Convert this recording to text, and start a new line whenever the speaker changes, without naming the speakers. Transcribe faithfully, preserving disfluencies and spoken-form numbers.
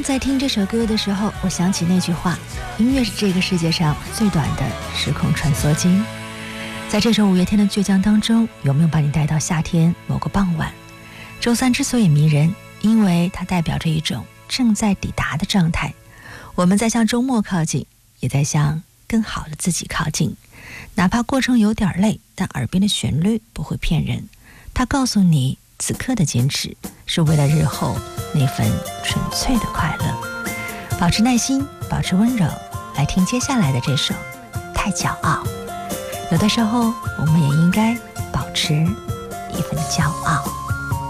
在听这首歌的时候，我想起那句话：音乐是这个世界上最短的时空穿梭机。在这首五月天的倔强当中，有没有把你带到夏天某个傍晚？周三之所以迷人，因为它代表着一种正在抵达的状态。我们在向周末靠近，也在向更好的自己靠近。哪怕过程有点累，但耳边的旋律不会骗人，它告诉你此刻的坚持是为了日后那份纯粹的快乐。保持耐心，保持温柔，来听接下来的这首《太骄傲》。有的时候我们也应该保持一份骄傲。